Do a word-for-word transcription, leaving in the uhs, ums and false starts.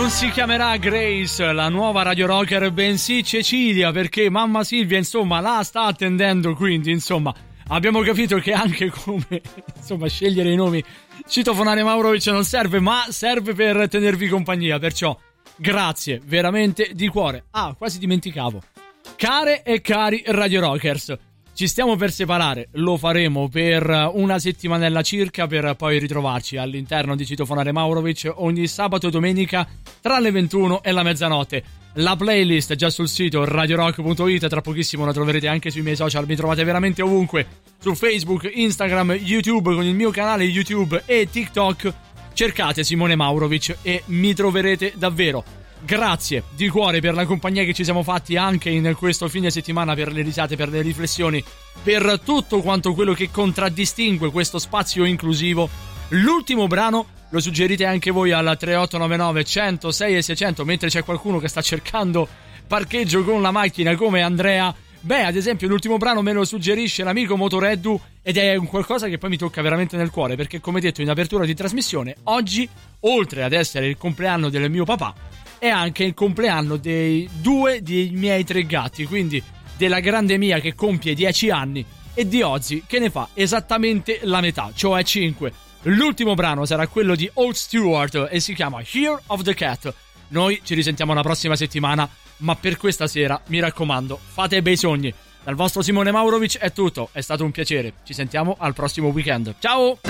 si chiamerà Grace, la nuova Radio Rocker, bensì Cecilia, perché mamma Silvia, insomma, la sta attendendo, quindi, insomma, abbiamo capito che anche come, insomma, scegliere i nomi, citofonare Maurovic non serve, ma serve per tenervi compagnia, perciò, grazie, veramente di cuore. Ah, quasi dimenticavo. Care e cari Radio Rockers, ci stiamo per separare, lo faremo per una settimanella circa per poi ritrovarci all'interno di Citofonare Maurovic ogni sabato e domenica tra le ventuno e la mezzanotte. La playlist è già sul sito radio rock punto it, tra pochissimo la troverete anche sui miei social, mi trovate veramente ovunque, su Facebook, Instagram, YouTube, con il mio canale YouTube e TikTok, cercate Simone Maurovic e mi troverete davvero. Grazie di cuore per la compagnia che ci siamo fatti anche in questo fine settimana, per le risate, per le riflessioni, per tutto quanto quello che contraddistingue questo spazio inclusivo. L'ultimo brano lo suggerite anche voi al tre otto nove nove cento sei e seicento, mentre c'è qualcuno che sta cercando parcheggio con la macchina come Andrea. Beh, ad esempio l'ultimo brano me lo suggerisce l'amico Motoreddu ed è un qualcosa che poi mi tocca veramente nel cuore, perché come detto in apertura di trasmissione, oggi, oltre ad essere il compleanno del mio papà, è anche il compleanno dei due dei miei tre gatti, quindi della grande Mia che compie dieci anni e di Ozzy che ne fa esattamente la metà, cioè cinque. L'ultimo brano sarà quello di Old Stewart e si chiama Year of the Cat. Noi ci risentiamo la prossima settimana, ma per questa sera, mi raccomando, fate bei sogni. Dal vostro Simone Maurovic è tutto, è stato un piacere. Ci sentiamo al prossimo weekend. Ciao!